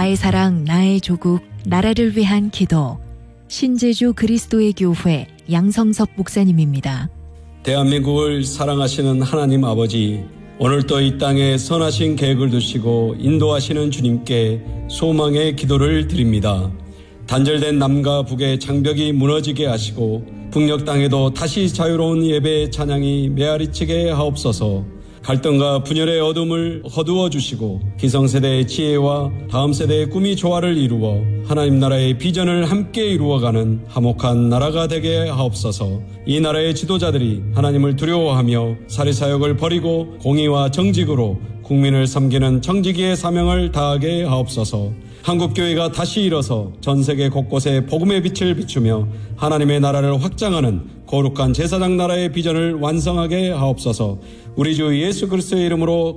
나의 사랑, 나의 조국, 나라를 위한 기도. 신제주 그리스도의 교회 양성섭 목사님입니다. 대한민국을 사랑하시는 하나님 아버지, 오늘도 이 땅에 선하신 계획을 두시고 인도하시는 주님께 소망의 기도를 드립니다. 단절된 남과 북의 장벽이 무너지게 하시고 북녘 땅에도 다시 자유로운 예배의 찬양이 메아리치게 하옵소서. 갈등과 분열의 어둠을 거두어 주시고 기성세대의 지혜와 다음 세대의 꿈이 조화를 이루어 하나님 나라의 비전을 함께 이루어가는 화목한 나라가 되게 하옵소서. 이 나라의 지도자들이 하나님을 두려워하며 사리사욕을 버리고 공의와 정직으로 국민을 섬기는 정직의 사명을 다하게 하옵소서. 한국교회가 다시 일어서 전 세계 곳곳에 복음의 빛을 비추며 하나님의 나라를 확장하는 거룩한 제사장 나라의 비전을 완성하게 하옵소서. 우리 주 예수 그리스도의 이름으로